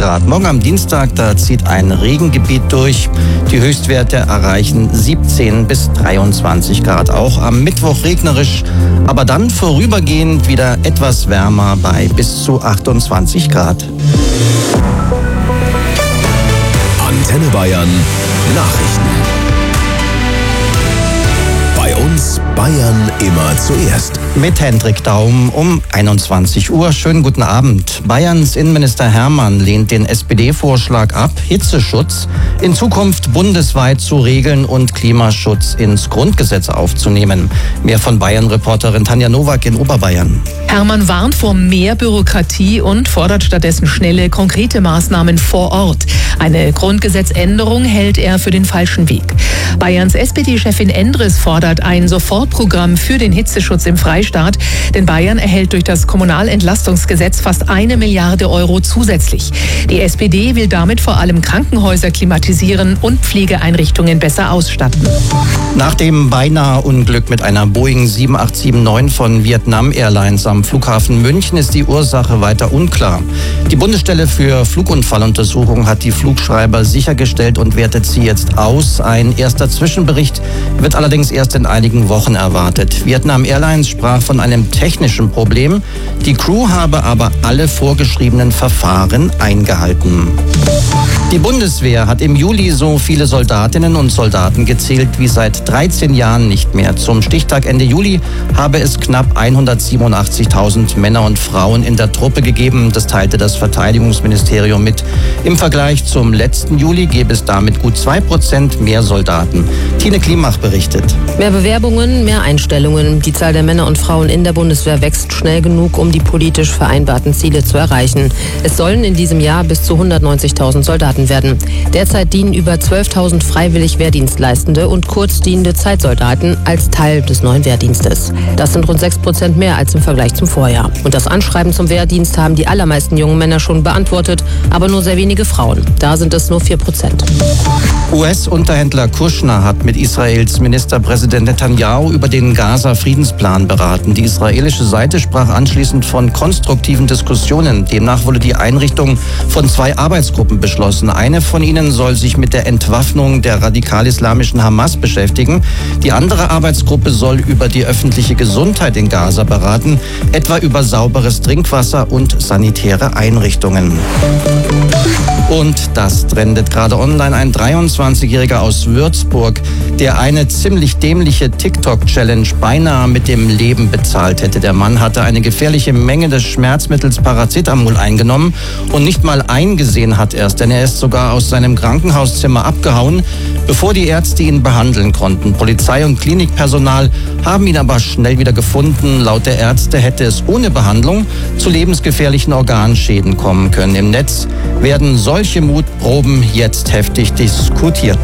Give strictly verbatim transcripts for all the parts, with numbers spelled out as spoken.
Grad. Morgen am Dienstag, da zieht ein Regengebiet durch. Die Höchstwerte erreichen siebzehn bis dreiundzwanzig Grad. Auch am Mittwoch regnerisch, aber dann vorübergehend wieder etwas wärmer bei bis zu achtundzwanzig Grad. Antenne Bayern Nachrichten. Bei uns Bayern immer zuerst. Mit Hendrik Daum um einundzwanzig Uhr. Schönen guten Abend. Bayerns Innenminister Hermann lehnt den S P D-Vorschlag ab, Hitzeschutz in Zukunft bundesweit zu regeln und Klimaschutz ins Grundgesetz aufzunehmen. Mehr von Bayern-Reporterin Tanja Nowak in Oberbayern. Hermann warnt vor mehr Bürokratie und fordert stattdessen schnelle, konkrete Maßnahmen vor Ort. Eine Grundgesetzänderung hält er für den falschen Weg. Bayerns S P D-Chefin Endres fordert ein Sofortprogramm für den Hitzeschutz im Freistaat, denn Bayern erhält durch das Kommunalentlastungsgesetz fast eine Milliarde Euro zusätzlich. Die S P D will damit vor allem Krankenhäuser klimatisieren und Pflegeeinrichtungen besser ausstatten. Nach dem beinahe Unglück mit einer Boeing sieben acht sieben neun von Vietnam Airlines am Flughafen München ist die Ursache weiter unklar. Die Bundesstelle für Flugunfalluntersuchung hat die Flugschreiber sichergestellt und wertet sie jetzt aus. Ein erster Zwischenbericht wird allerdings erst in einigen Wochen erwartet. Vietnam Airlines sprach von einem technischen Problem. Die Crew habe aber alle vorgeschriebenen Verfahren eingehalten. Die Bundeswehr hat im Juli so viele Soldatinnen und Soldaten gezählt wie seit dreizehn Jahren nicht mehr. Zum Stichtag Ende Juli habe es knapp hundertsiebenundachtzigtausend Männer und Frauen in der Truppe gegeben. Das teilte das Verteidigungsministerium mit. Im Vergleich zum letzten Juli gäbe es damit gut zwei Prozent mehr Soldaten. Tine Klimach berichtet. Mehr Bewerbungen, mehr Einstellungen. Die Zahl der Männer und Frauen in der Bundeswehr wächst schnell genug, um die politisch vereinbarten Ziele zu erreichen. Es sollen in diesem Jahr bis zu hundertneunzigtausend Soldaten werden. Derzeit dienen über zwölftausend freiwillig Wehrdienstleistende und kurzdienende Zeitsoldaten als Teil des neuen Wehrdienstes. Das sind rund sechs Prozent mehr als im Vergleich zum Vorjahr. Und das Anschreiben zum Wehrdienst haben die allermeisten jungen Männer schon beantwortet, aber nur sehr wenige Frauen. Da sind es nur vier Prozent. U S-Unterhändler Kushner hat mit Israels Ministerpräsident Netanyahu über den Gaza-Friedensplan beraten. Die israelische Seite sprach anschließend von konstruktiven Diskussionen. Demnach wurde die Einrichtung von zwei Arbeitsgruppen beschlossen. Eine von ihnen soll sich mit der Entwaffnung der radikal-islamischen Hamas beschäftigen. Die andere Arbeitsgruppe soll über die öffentliche Gesundheit in Gaza beraten, etwa über sauberes Trinkwasser und sanitäre Einrichtungen. Und das trendet gerade online. Ein dreiundzwanzigjähriger aus Würzburg, der eine ziemlich dämliche TikTok-Challenge beinahe mit dem Leben bezahlt hätte. Der Mann hatte eine gefährliche Menge des Schmerzmittels Paracetamol eingenommen und nicht mal eingesehen hat erst, denn er ist sogar aus seinem Krankenhauszimmer abgehauen, bevor die Ärzte ihn behandeln konnten. Polizei und Klinikpersonal haben ihn aber schnell wieder gefunden. Laut der Ärzte hätte es ohne Behandlung zu lebensgefährlichen Organschäden kommen können. Im Netz werden solche Mutproben jetzt heftig diskutiert.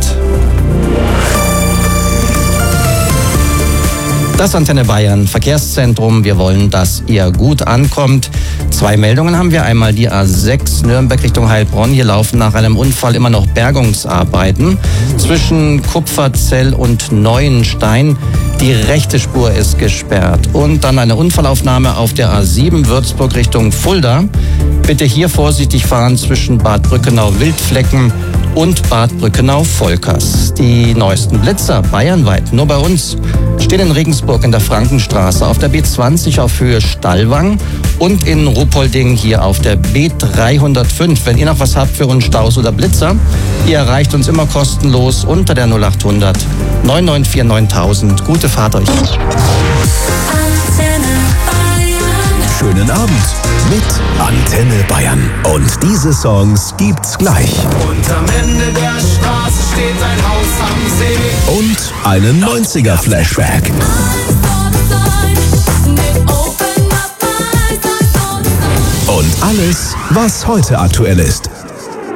Das Antenne Bayern Verkehrszentrum. Wir wollen, dass ihr gut ankommt. Zwei Meldungen haben wir. Einmal die A sechs Nürnberg Richtung Heilbronn. Hier laufen nach einem Unfall immer noch Bergungsarbeiten zwischen Kupferzell und Neuenstein. Die rechte Spur ist gesperrt. Und dann eine Unfallaufnahme auf der A sieben Würzburg Richtung Fulda. Bitte hier vorsichtig fahren zwischen Bad Brückenau-Wildflecken und Bad Brückenau-Volkers. Die neuesten Blitzer bayernweit, nur bei uns, stehen in Regensburg in der Frankenstraße, auf der B zwanzig auf Höhe Stallwang und in Ruppolding hier auf der B dreihundertfünf. Wenn ihr noch was habt für uns Staus oder Blitzer, ihr erreicht uns immer kostenlos unter der null achthundert neun neun vier neuntausend. Gute Fahrt euch. Schönen Abend mit Antenne Bayern. Und diese Songs gibt's gleich. Und am Ende der Straße steht ein Haus am See. Und einen neunziger-Flashback. Und alles, was heute aktuell ist.